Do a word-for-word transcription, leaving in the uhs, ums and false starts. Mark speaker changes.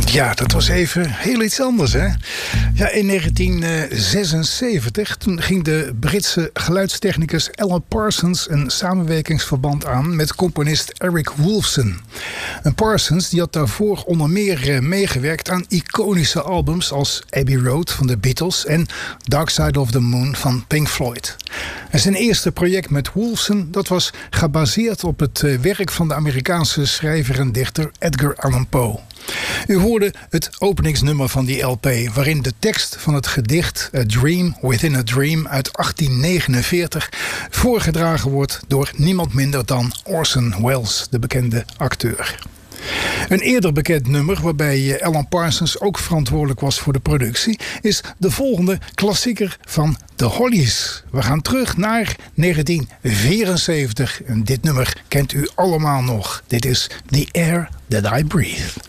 Speaker 1: Ja, dat was even heel iets anders, hè? Ja, in negentien zesenzeventig toen ging de Britse geluidstechnicus Alan Parsons een samenwerkingsverband aan met componist Eric Woolfson. En Parsons die had daarvoor onder meer meegewerkt aan iconische albums als Abbey Road van de Beatles en Dark Side of the Moon van Pink Floyd. En zijn eerste project met Woolfson dat was gebaseerd op het werk van de Amerikaanse schrijver en dichter Edgar Allan Poe. U hoorde het openingsnummer van die L P, waarin de tekst van het gedicht A Dream Within a Dream uit achttien negenenveertig voorgedragen wordt door niemand minder dan Orson Welles, de bekende acteur. Een eerder bekend nummer waarbij Alan Parsons ook verantwoordelijk was voor de productie is de volgende klassieker van The Hollies. We gaan terug naar negentien vierenzeventig en dit nummer kent u allemaal nog. Dit is The Air That I Breathe.